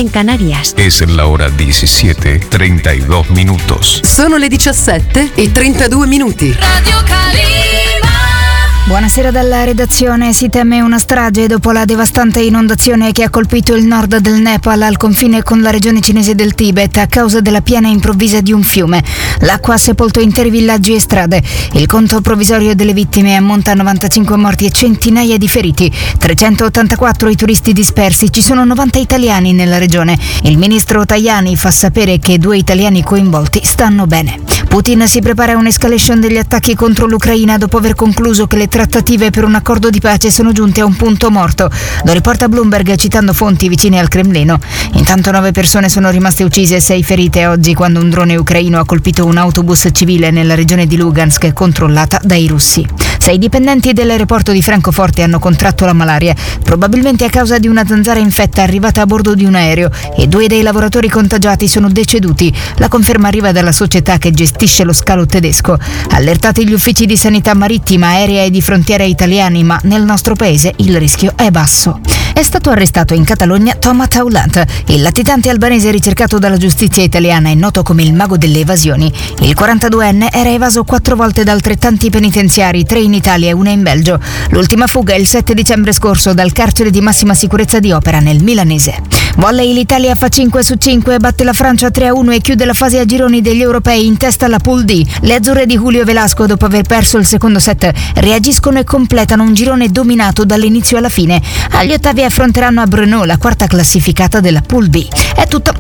en Canarias. Es la hora 17:32 minutos. Sono le 17:32. Radio Calima. Buonasera dalla redazione. Si teme una strage dopo la devastante inondazione che ha colpito il nord del Nepal al confine con la regione cinese del Tibet a causa della piena improvvisa di un fiume. L'acqua ha sepolto interi villaggi e strade. Il conto provvisorio delle vittime ammonta a 95 morti e centinaia di feriti. 384 i turisti dispersi. Ci sono 90 italiani nella regione. Il ministro Tajani fa sapere che 2 italiani coinvolti stanno bene. Putin si prepara a un'escalation degli attacchi contro l'Ucraina dopo aver concluso che le trattative per un accordo di pace sono giunte a un punto morto. Lo riporta Bloomberg citando fonti vicine al Cremlino. Intanto 9 persone sono rimaste uccise e 6 ferite oggi quando un drone ucraino ha colpito un autobus civile nella regione di Lugansk controllata dai russi. 6 dipendenti dell'aeroporto di Francoforte hanno contratto la malaria, probabilmente a causa di una zanzara infetta arrivata a bordo di un aereo, e 2 dei lavoratori contagiati sono deceduti. La conferma arriva dalla società che gestisce lo scalo tedesco. Allertati gli uffici di sanità marittima, aerea e di frontiera italiani, ma nel nostro paese il rischio è basso. È stato arrestato in Catalogna Thomas Taulant, il latitante albanese ricercato dalla giustizia italiana e noto come il mago delle evasioni. Il 42enne era evaso 4 volte da altrettanti penitenziari, 3 in Italia e 1 in Belgio. L'ultima fuga il 7 dicembre scorso dal carcere di massima sicurezza di Opera nel milanese. Volley, l'Italia fa 5 su 5, batte la Francia 3-1 e chiude la fase a gironi degli europei in testa alla Pool D. Le azzurre di Julio Velasco, dopo aver perso il secondo set, reagiscono e completano un girone dominato dall'inizio alla fine. Agli ottavi affronteranno a Brno la quarta classificata della Pool B. È tutto.